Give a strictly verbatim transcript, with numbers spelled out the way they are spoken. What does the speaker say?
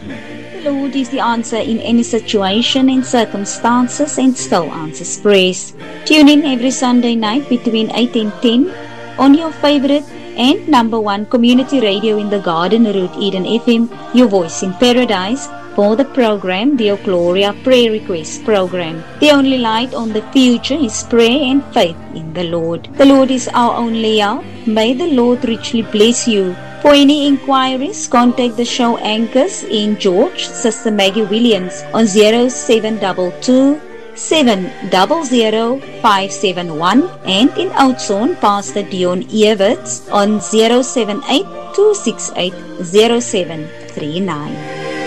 The Lord is the answer in any situation and circumstances and still answers prayers. Tune in every Sunday night between eight and ten on your favorite and number one community radio in the Garden Route Eden F M, your voice in paradise, for the program, the Gloria Prayer Request Program. The only light on the future is prayer and faith in the Lord. The Lord is our only help. May the Lord richly bless you. For any inquiries, contact the show anchors in George, Sister Maggie Williams on zero seven two two, seven zero zero, five seven one and in Oudtshoorn, Pastor Dion Everts on zero seven eight, two six eight, zero seven three nine.